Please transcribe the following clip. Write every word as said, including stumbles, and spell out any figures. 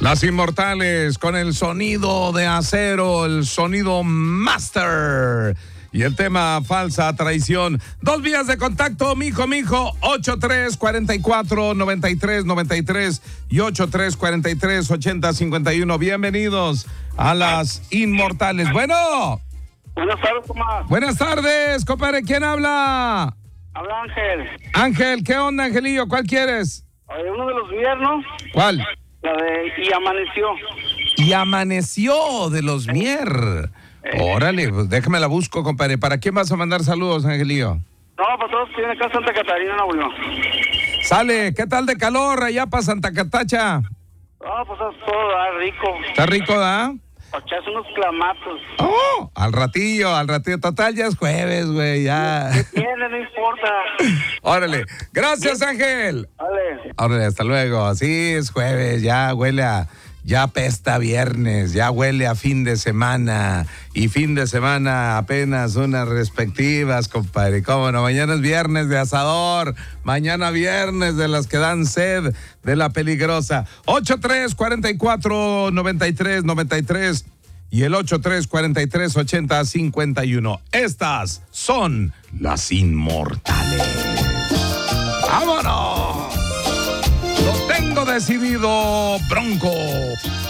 Las Inmortales con el sonido de acero, el sonido master. Y el tema falsa traición. Dos vías de contacto, mijo, mijo, ocho tres cuatro cuatro, nueve tres nueve tres y ocho tres cuatro tres, ocho cero cinco uno. Bienvenidos a Las Inmortales. Bueno. Buenas tardes, Tomás. Buenas tardes, compadre. ¿Quién habla? Habla Ángel. Ángel, ¿qué onda, Angelillo? ¿Cuál quieres? Oye, uno de los viernes. ¿Cuál? La de Y Amaneció. Y Amaneció de los Mier. Órale, pues déjame la busco, compadre. ¿Para quién vas a mandar saludos, Angelillo? No, para todos que vienen acá a Santa Catarina, Nuevo León. Sale, ¿qué tal de calor allá para Santa Catacha? No, pues es todo ah, rico. ¿Está rico, da? Para echarse unos clamatos. Oh, al ratillo, al ratillo. Total, ya es jueves, güey, ya. ¿Qué tiene? No importa. Órale, gracias, Ángel. Vale. Órale, hasta luego. Así es jueves, ya huele a... Ya apesta viernes, ya huele a fin de semana. Y fin de semana apenas unas respectivas, compadre. Cómo no, mañana es viernes de asador. Mañana viernes de las que dan sed, de la peligrosa. ocho tres cuatro cuatro, nueve tres nueve tres y el ocho tres cuatro tres, ocho cero cinco uno. Estas son Las Inmortales. ¡Vámonos! Lo tengo decidido, Bronco.